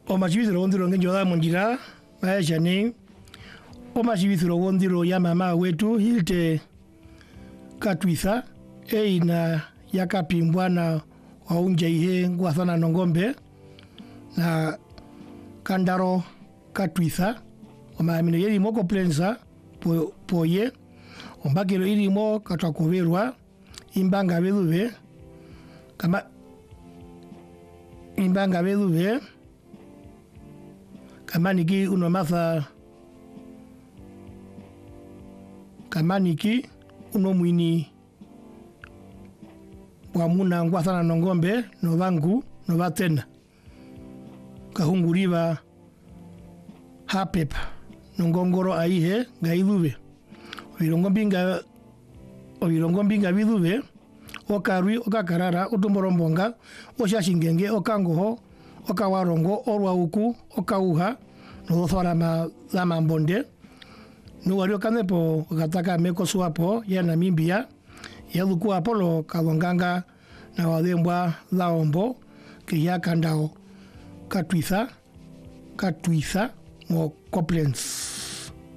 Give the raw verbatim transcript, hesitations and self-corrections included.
o machibithiro wondiro ngenjo monjira maisha ni o machibithiro wondiro ya mama wetu Hilde Katwitha eina yakapimbwa na waunja ihe ngwathana nongombe na Kandaro Katwitha omaamino yeri moko plensa po poye ombakiro iri mo katakoverwa imbanga veluve kama imbanga veluve kama niki unomatha kama niki unomwini wa muna ngwathana nongombe no vangu no vatena kahunguriva hapepa nongongoro aihe ngailuve oirongombinga oirongombinga viluve okarwi okakarara otumborombonga oshashingenge okangoho okawarongo orwauku okauha nothora ma lama mbonde nuwario kanepo gataka meko suapo ya Namibia ya luku apolo kalonganga na wadembwa laombo kia Kandao Katwitha Katwitha mo Coplands